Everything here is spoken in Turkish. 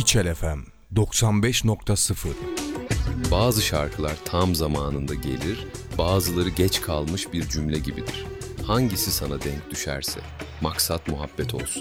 İçel FM 95.0. Bazı şarkılar tam zamanında gelir, bazıları geç kalmış bir cümle gibidir. Hangisi sana denk düşerse, maksat muhabbet olsun.